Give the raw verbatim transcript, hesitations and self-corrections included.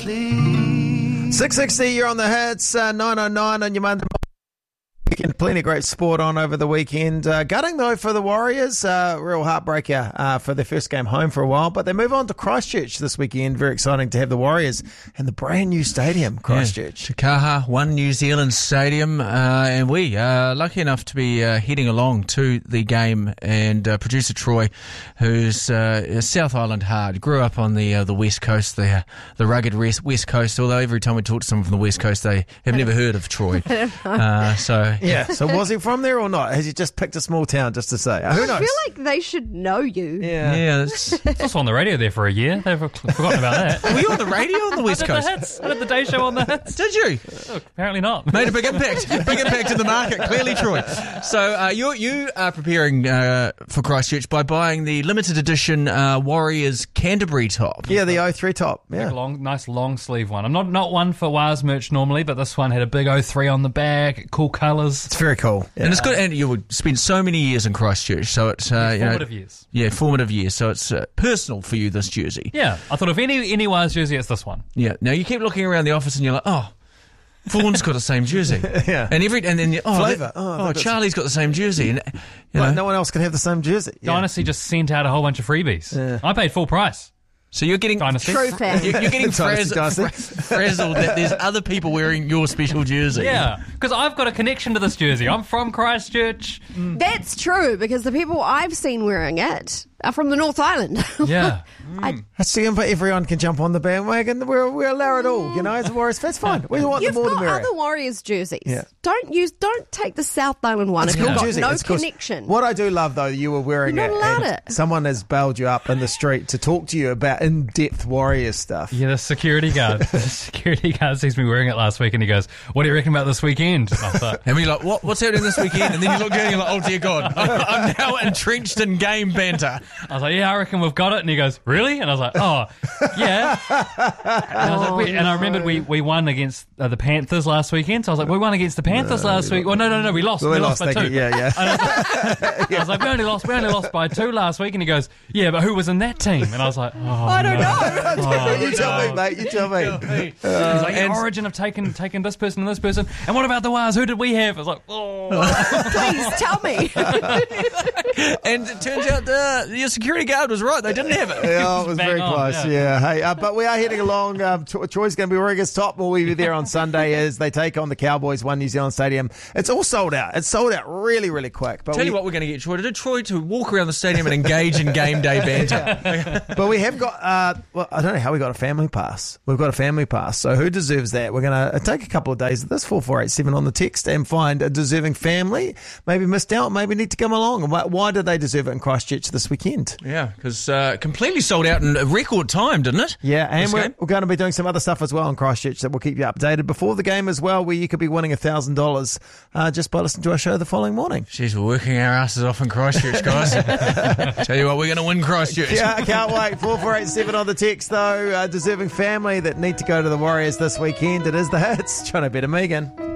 six sixty, you're on the hits, uh, nine oh nine on your Monday weekend. Plenty of great sport on over the weekend. Uh, gutting, though, for the Warriors. Uh, real heartbreaker uh, for their first game home for a while. But they move on to Christchurch this weekend. Very exciting to have the Warriors in the brand new stadium, Christchurch. Yeah, Te Kaha, One New Zealand Stadium. Uh, and we are lucky enough to be uh, heading along to the game. And uh, producer Troy, who's uh, South Island hard, grew up on the uh, the West Coast, the, the rugged west, west Coast. Although every time we talk to someone from the West Coast, they have never heard of Troy. Uh, so Yeah, so was he from there or not? Has he just picked a small town just to say? Uh, who knows? I feel like they should know you. Yeah. Yeah, it's, I was also on the radio there for a year. They've forgotten about that. were you on the radio on the West I did Coast? the hits. I did the day show on the hits. Did you? Oh, apparently not. Made a big impact. Big impact in the market, clearly, Troy. So uh, you you are preparing uh, for Christchurch by buying the limited edition uh, Warriors Canterbury top. Yeah, the oh three top. Yeah. Big long, nice long sleeve one. I'm not not one for Waz merch normally, but this one had a big oh three on the back, cool colours. It's very cool. Yeah. And it's good, and you would spend so many years in Christchurch, so it's uh, you know, Formative years. Yeah, formative years. So it's uh, personal for you, this jersey. Yeah, I thought if any any Waz jersey, it's this one. Yeah. Now you keep looking around the office, and you're like, oh, Vaughan's got the same jersey. Yeah. And every and then you, oh, Flavour. that- Oh, oh, they've got Charlie's got the same jersey, and you But know, no one else can have the same jersey. Yeah. Dynasty just sent out a whole bunch of freebies. Yeah. I paid full price. so you're getting Dynasty. True fan. You're, you're getting Dynasty, frazz- Dynasty. fra- frazzled that there's other people wearing your special jersey. Yeah, because I've got a connection to this jersey. I'm from Christchurch. That's true, because the people I've seen wearing it are from the North Island. Yeah. I, That's the but everyone can jump on the bandwagon. We're we allow it all, you know. As a Warriors, that's fine. We want You've the more the got merrier. other Warriors jerseys. Yeah. Don't use. Don't take the South Island one It's if a you've cool got jersey. no It's cool. connection. What I do love, though, you were wearing You're it. not allowed and it. Someone has bailed you up in the street to talk to you about in-depth Warriors stuff. Yeah, the security guard. The security guard sees me wearing it last week and he goes, "What do you reckon about this weekend?" I thought, And we're like, what, what's happening this weekend? And then you look down and you're like, oh dear God, I'm, I'm now entrenched in game banter. I was like, "Yeah, I reckon we've got it." And he goes, "Really?" And I was like, "Oh, yeah." And I, was like, we, and I remembered we, we won against uh, the Panthers last weekend. So I was like, "We won against the Panthers last week." Well, no, no, no, we lost. We We, lost, lost, by thank two. you. Yeah, yeah. And I was like, I was like, "We only lost. We only lost by two last week." And he goes, "Yeah, but who was in that team?" And I was like, "Oh, I don't no. know. you tell me, mate. You tell me. He's like, and- "The Origin have taken taken this person and this person. And what about the Waz? Who did we have?" I was like, "Oh." Please tell me. And it turns out uh, your security guard was right. They didn't have it. Yeah, it was Bang very on, close. yeah. Yeah. Hey, uh, but we are heading along. Um, Tro- Troy's going to be wearing his top. We'll be there on Sunday as they take on the Cowboys, One New Zealand Stadium. It's all sold out. It's sold out really, really quick. But Tell we, you what we're going to get Troy to do. Troy to walk around the stadium and engage in game day banter. But we have got, uh, well, I don't know how we got a family pass. We've got a family pass. So who deserves that? We're going to take a couple of days of this, four four eight seven on the text, and find a deserving family. Maybe missed out, maybe need to come along. Why, why did they deserve it in Christchurch this weekend? Yeah, because uh, completely sold out in a record time, didn't it? Yeah, and This we're, game? we're going to be doing some other stuff as well in Christchurch that will keep you updated before the game as well, where you could be winning one thousand dollars uh, just by listening to our show the following morning. Jeez, we're working our asses off in Christchurch, guys. Tell you what, we're going to win Christchurch. Yeah, I can't wait. four four eight seven on the text, though. Uh, deserving family that need to go to the Warriors this weekend. It is the hits. Trying to better Megan.